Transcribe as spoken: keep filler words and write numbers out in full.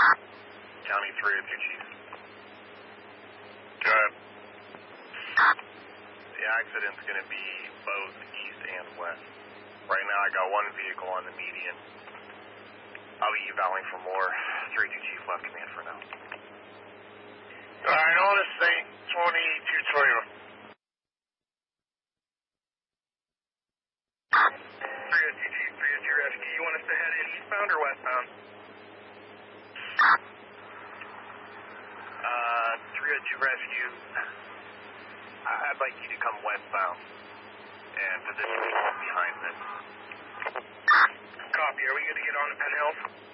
County three oh two, Chief. Go ahead. The accident's going to be both east and west. Right now I got one vehicle on the median. I'll be evaluating for more. three two, Chief, left command for now. Alright, on to Saint twenty-two Toyota. three oh two, Chief, three oh two Rescue. You want us to head in eastbound or westbound? Uh, three oh two Rescue. I'd like you to come westbound and position yourself behind this. Copy. Are we going to get on to Penn Hills?